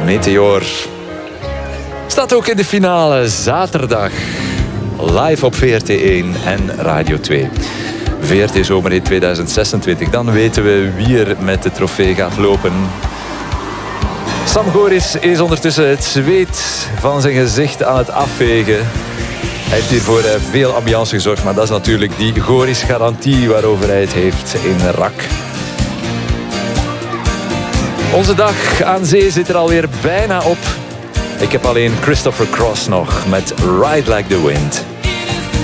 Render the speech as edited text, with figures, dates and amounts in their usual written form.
Meteor staat ook in de finale zaterdag. Live op VRT1 en Radio 2. VRT Zomerhit 2026. Dan weten we wie er met de trofee gaat lopen. Sam Goris is ondertussen het zweet van zijn gezicht aan het afvegen. Hij heeft hier voor veel ambiance gezorgd, maar dat is natuurlijk die Goris-garantie waarover hij het heeft in RAK. Onze dag aan zee zit er alweer bijna op. Ik heb alleen Christopher Cross nog met Ride Like the Wind.